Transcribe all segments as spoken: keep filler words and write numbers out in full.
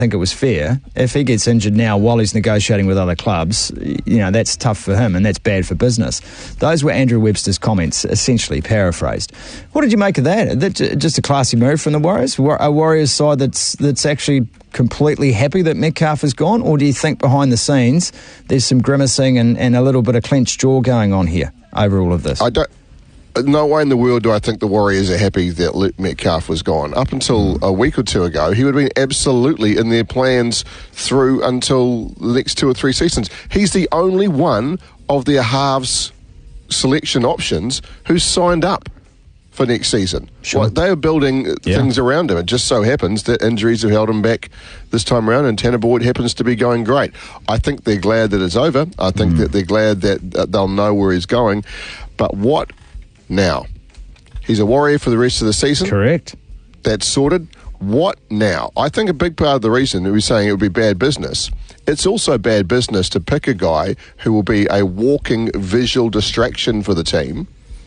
think it was fair. If he gets injured now while he's negotiating with other clubs, you know, that's tough for him and that's bad for business. Those were Andrew Webster's comments, essentially paraphrased. What did you make of that? That just a classy move from the Warriors? A Warriors side that's that's actually completely happy that Metcalf is gone? Or do you think behind the scenes there's some grimacing and, and a little bit of clenched jaw going on here over all of this? I don't... No way in the world do I think the Warriors are happy that Luke Metcalf was gone. Up until a week or two ago, he would have been absolutely in their plans through until the next two or three seasons. He's the only one of their halves selection options who's signed up for next season. Sure. Well, they are building yeah. things around him. It just so happens that injuries have held him back this time around, and Tanner Boyd happens to be going great. I think they're glad that it's over. I think mm. that they're glad that uh, they'll know where he's going. But what now? He's a Warrior for the rest of the season. Correct. That's sorted. What now? I think a big part of the reason we're saying it would be bad business, it's also bad business to pick a guy who will be a walking visual distraction for the team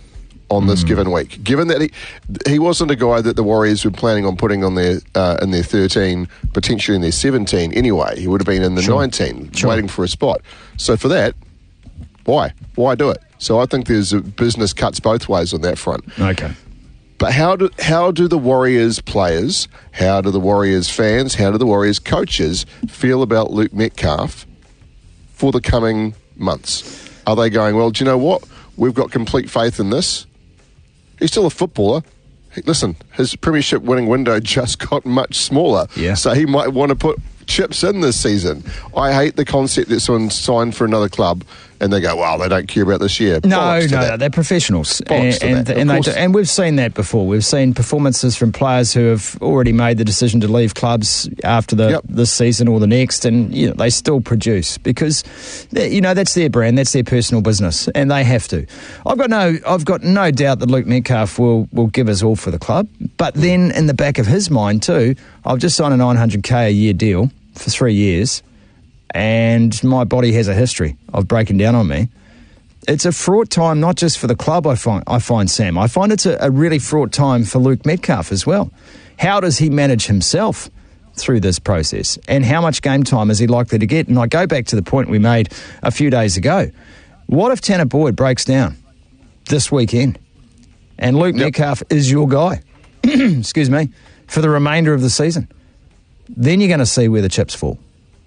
on this mm. given week. Given that he he wasn't a guy that the Warriors were planning on putting on their uh, in their thirteen, potentially in their seventeen anyway. He would have been in the sure. nineteen, sure. waiting for a spot. So for that, why? Why do it? So I think there's a business cuts both ways on that front. Okay. But how do how do the Warriors players, how do the Warriors fans, how do the Warriors coaches feel about Luke Metcalf for the coming months? Are they going, well, do you know what? We've got complete faith in this. He's still a footballer. Listen, his premiership winning window just got much smaller. Yeah. So he might want to put chips in this season. I hate the concept that someone's signed for another club and they go, well, they don't care about this year. No, Bollocks no, no, they're professionals. Bollocks and, to and, that. and, they do, and we've seen that before. We've seen performances from players who have already made the decision to leave clubs after the yep. this season or the next, and you know, they still produce because you know that's their brand, that's their personal business, and they have to. I've got no, I've got no doubt that Luke Metcalf will will give us all for the club, but then in the back of his mind too, I've just signed a nine hundred K a year deal for three years, and my body has a history of breaking down on me. It's a fraught time, not just for the club, I find, I find Sam. I find it's a, a really fraught time for Luke Metcalf as well. How does he manage himself through this process? And how much game time is he likely to get? And I go back to the point we made a few days ago. What if Tanner Boyd breaks down this weekend and Luke yep. Metcalf is your guy, excuse me, for the remainder of the season? Then you're going to see where the chips fall.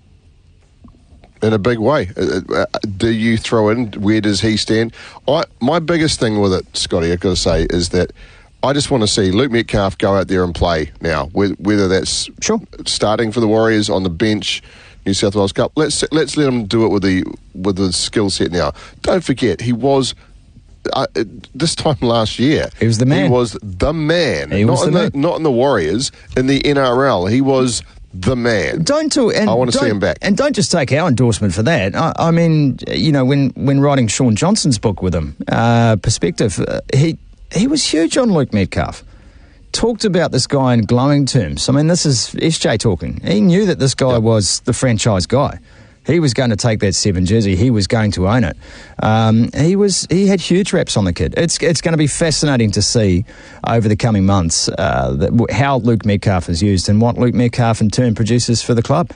In a big way. Uh, do you throw in, where does he stand? I, my biggest thing with it, Scotty, I've got to say, is that I just want to see Luke Metcalf go out there and play now, whether that's sure. starting for the Warriors on the bench, New South Wales Cup. Let's let's let him do it with the with the skill set now. Don't forget, he was... Uh, this time last year, he was the man. He was the man. He not was the in man. the not in the Warriors, in the N R L. He was the man. Don't do, and I want to see him back. And don't just take our endorsement for that. I, I mean, you know, when, when writing Sean Johnson's book with him, uh, Perspective, uh, he he was huge on Luke Metcalf. Talked about this guy in glowing terms. I mean, this is S J talking. He knew that this guy yep. was the franchise guy. He was going to take that seven jersey. He was going to own it. Um, he was. He had huge reps on the kid. It's it's going to be fascinating to see over the coming months uh, that, how Luke Metcalf is used and what Luke Metcalf in turn produces for the club.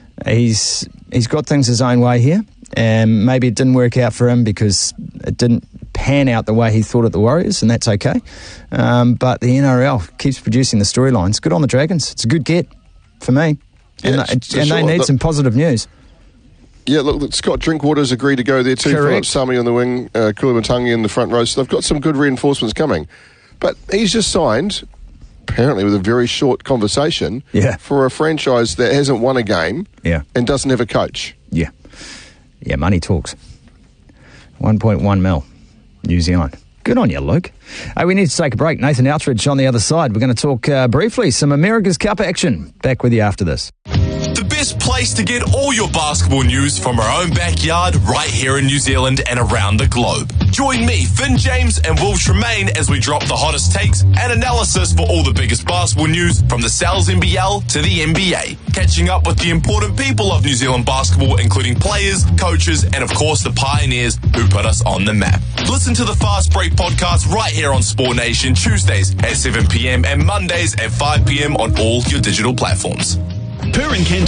He's he's got things his own way here, and maybe it didn't work out for him because it didn't pan out the way he thought at the Warriors, and that's okay. Um, but the N R L keeps producing the storylines. Good on the Dragons. It's a good get for me, yeah, and, they, and sure. they need Look, some positive news. Yeah, look, Scott Drinkwater's agreed to go there too. Correct. Philip Sami on the wing, uh, Kulamatangi in the front row. So they've got some good reinforcements coming. But he's just signed, apparently with a very short conversation, yeah. for a franchise that hasn't won a game yeah. and doesn't have a coach. Yeah. Yeah, money talks. one point one mil, New Zealand. Good on you, Luke. Hey, we need to take a break. Nathan Outridge on the other side. We're going to talk uh, briefly some America's Cup action. Back with you after this. The best place to get all your basketball news from our own backyard right here in New Zealand and around the globe. Join me, Finn James and Will Tremaine as we drop the hottest takes and analysis for all the biggest basketball news from the Sal's N B L to the N B A. Catching up with the important people of New Zealand basketball, including players, coaches, and of course the pioneers who put us on the map. Listen to the Fast Break podcast right here on Sport Nation Tuesdays at seven p.m. and Mondays at five p.m. on all your digital platforms. Curran can